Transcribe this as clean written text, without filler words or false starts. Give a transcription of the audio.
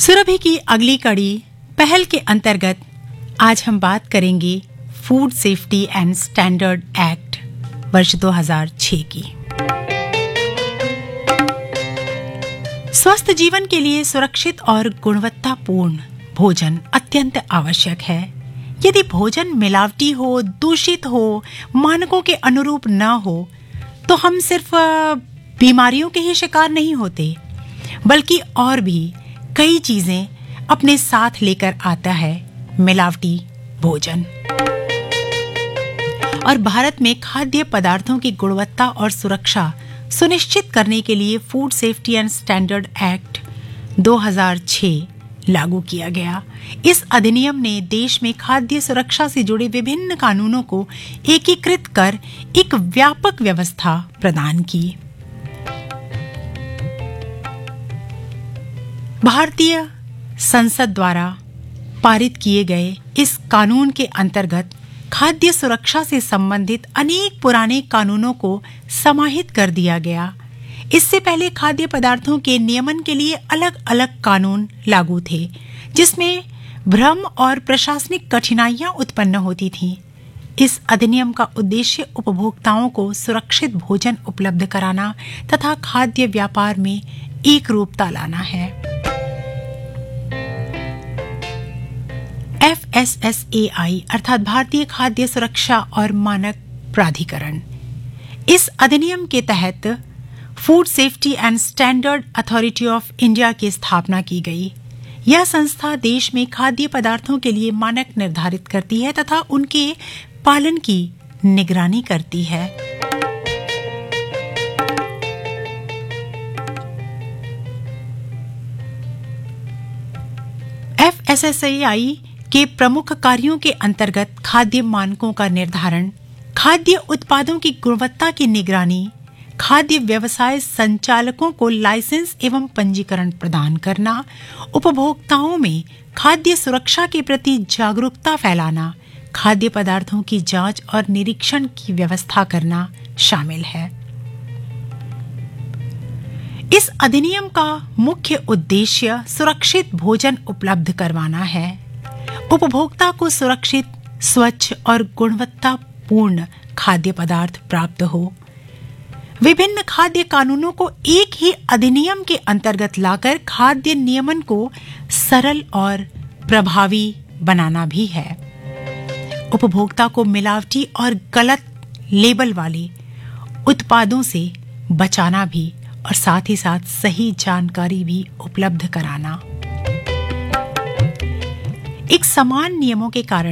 सुरभि की अगली कड़ी पहल के अंतर्गत आज हम बात करेंगे food safety and standard act वर्ष 2006 की। स्वस्थ जीवन के लिए सुरक्षित और गुणवत्तापूर्ण भोजन अत्यंत आवश्यक है। यदि भोजन मिलावटी हो, दूषित हो, मानकों के अनुरूप न हो, तो हम सिर्फ बीमारियों के ही शिकार नहीं होते, बल्कि और भी कई चीजें अपने साथ लेकर आता है मिलावटी भोजन। और भारत में खाद्य पदार्थों की गुणवत्ता और सुरक्षा सुनिश्चित करने के लिए food safety and standard act 2006 लागू किया गया। इस अधिनियम ने देश में खाद्य सुरक्षा से जुड़े विभिन्न कानूनों को एकीकृत कर एक व्यापक व्यवस्था प्रदान की। भारतीय संसद द्वारा पारित किए गए इस कानून के अंतर्गत खाद्य सुरक्षा से संबंधित अनेक पुराने कानूनों को समाहित कर दिया गया। इससे पहले खाद्य पदार्थों के नियमन के लिए अलग अलग कानून लागू थे, जिसमें भ्रम और प्रशासनिक कठिनाइयां उत्पन्न होती थीं। इस अधिनियम का उद्देश्य उपभोक्ताओं को सुरक्षित भोजन उपलब्ध कराना तथा खाद्य व्यापार में एकरूपता लाना है। FSSAI अर्थात भारतीय खाद्य सुरक्षा और मानक प्राधिकरण, इस अधिनियम के तहत food safety and standard authority of India की स्थापना की गई। यह संस्था देश में खाद्य पदार्थों के लिए मानक निर्धारित करती है तथा उनके पालन की निगरानी करती है। FSSAI के प्रमुख कार्यों के अंतर्गत खाद्य मानकों का निर्धारण, खाद्य उत्पादों की गुणवत्ता की निगरानी, खाद्य व्यवसाय संचालकों को लाइसेंस एवं पंजीकरण प्रदान करना, उपभोक्ताओं में खाद्य सुरक्षा के प्रति जागरूकता फैलाना, खाद्य पदार्थों की जांच और निरीक्षण की व्यवस्था करना शामिल है। इस अधिनियम का मुख्य उद्देश्य सुरक्षित भोजन उपलब्ध करवाना है। उपभोक्ता को सुरक्षित, स्वच्छ और गुणवत्तापूर्ण खाद्य पदार्थ प्राप्त हो। विभिन्न खाद्य कानूनों को एक ही अधिनियम के अंतर्गत लाकर खाद्य नियमन को सरल और प्रभावी बनाना भी है। उपभोक्ता को मिलावटी और गलत लेबल वाले उत्पादों से बचाना भी और साथ ही साथ सही जानकारी भी उपलब्ध कराना। एक समान नियमों के कारण